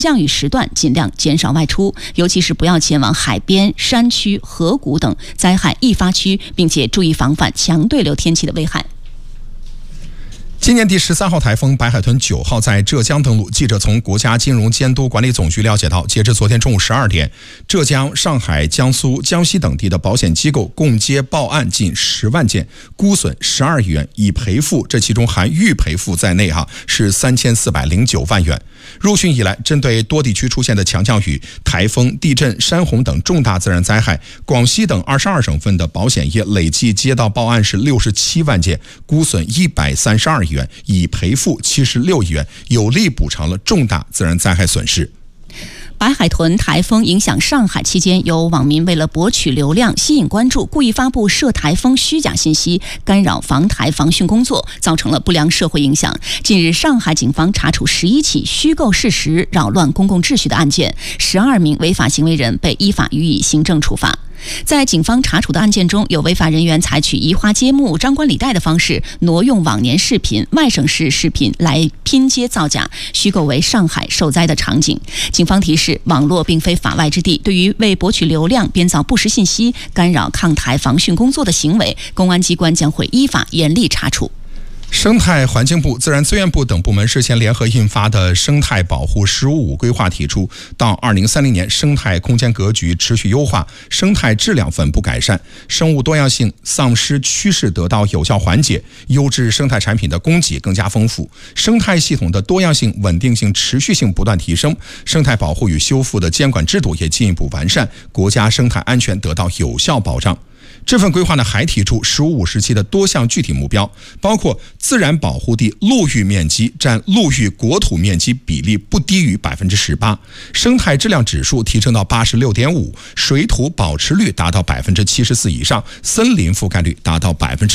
降雨时段尽量减少外出，尤其是不要前往海边、山区、河谷等灾害易发区，并且注意防范强对流天气的危害。 今年第13号台风白海豚9号在浙江登陆。记者从国家金融监督管理总局了解到，截至昨天中午12点，浙江、上海、江苏、江西等地的保险机构共接报案近10万件，估损12亿元，已赔付，这其中含预赔付在内是3409万元。入汛以来，针对多地区出现的强降雨、台风、地震、山洪等重大自然灾害，广西等22省份的保险业累计接到报案是67万件，估损132亿元，已赔付76亿元，有力补偿了重大自然灾害损失。 白海豚台风影响上海期间，有网民为了博取流量、吸引关注，故意发布涉台风虚假信息，干扰防台防汛工作，造成了不良社会影响。近日，上海警方查处11起虚构事实、扰乱公共秩序的案件，12名违法行为人被依法予以行政处罚。在警方查处的案件中，有违法人员采取移花接木、张冠李戴的方式，挪用往年视频、外省市视频来拼接造假，虚构为上海受灾的场景。警方提示，网络并非法外之地，对于为博取流量编造不实信息、干扰抗台防汛工作的行为，公安机关将会依法严厉查处。 生态环境部、自然资源部等部门日前联合印发的生态保护“十五五”规划提出，到2030年，生态空间格局持续优化，生态质量稳步改善，生物多样性丧失趋势得到有效缓解，优质生态产品的供给更加丰富，生态系统的多样性、稳定性、持续性不断提升，生态保护与修复的监管制度也进一步完善，国家生态安全得到有效保障。这份规划还提出“15+5”时期的多项具体目标，包括自然保护地陆域面积占陆域国土面积比例不低于18%，生态质量指数提升到86.5%，水土保持率达到74%以上，森林覆盖率达到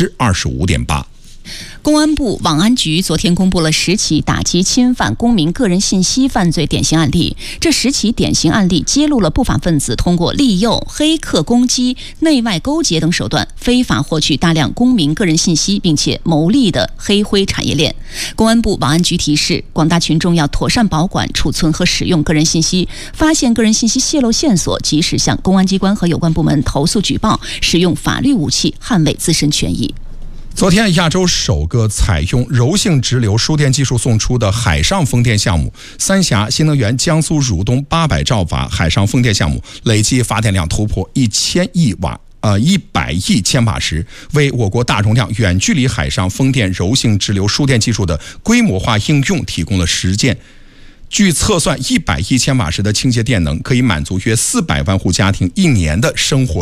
25.8%。 公安部网安局昨天公布了10起打击侵犯公民个人信息犯罪典型案例。这10起典型案例揭露了不法分子通过利诱、黑客攻击、内外勾结等手段，非法获取大量公民个人信息，并且牟利的黑灰产业链。公安部网安局提示，广大群众要妥善保管、储存和使用个人信息，发现个人信息泄露线索，及时向公安机关和有关部门投诉举报，使用法律武器捍卫自身权益。 昨天，亚洲首个采用柔性直流输电技术送出的海上风电项目——三峡新能源江苏汝东800兆瓦海上风电项目，累计发电量突破100亿千瓦时，为我国大容量远距离海上风电柔性直流输电技术的规模化应用提供了实践。据测算，100亿千瓦时的倾斜电能可以满足约400万户家庭1年的生活